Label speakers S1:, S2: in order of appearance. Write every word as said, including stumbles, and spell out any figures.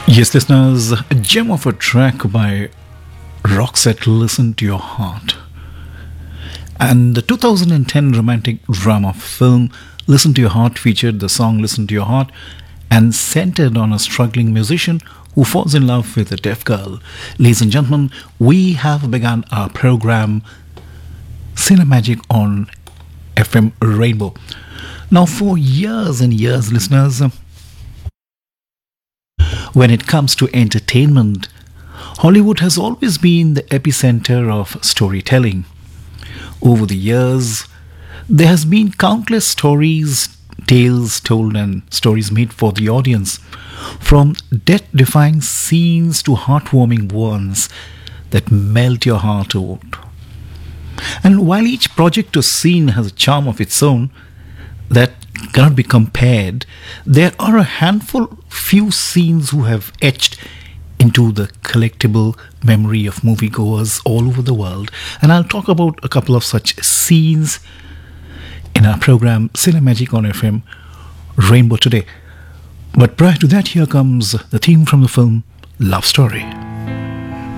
S1: Yes, listeners, a gem of a track by Roxette, Listen to Your Heart. And the two thousand ten romantic drama film Listen to Your Heart featured the song Listen to Your Heart and centered on a struggling musician who falls in love with a deaf girl. Ladies and gentlemen, we have begun our program Cinemagic on F M Rainbow. Now, for years and years, listeners, when it comes to entertainment, Hollywood has always been the epicenter of storytelling. Over the years, there has been countless stories, tales told and stories made for the audience, from death-defying scenes to heartwarming ones that melt your heart out. And while each project or scene has a charm of its own that cannot be compared, there are a handful few scenes who have etched into the collectible memory of moviegoers all over the world. And I'll talk about a couple of such scenes in our program Cinemagic on F M Rainbow today. But prior to that, here comes the theme from the film Love Story.